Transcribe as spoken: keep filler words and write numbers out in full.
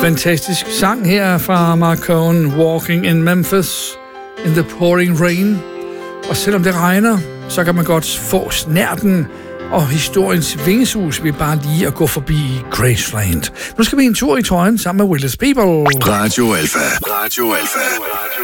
Fantastisk sang her fra Mark Cohen, Walking in Memphis in the pouring rain. Og selvom det regner, så kan man godt få snærten og historiens vingesus ved bare lige at gå forbi Graceland. Nu skal vi en tur i trøjen sammen med Willis People. Radio Alpha. Radio Alpha.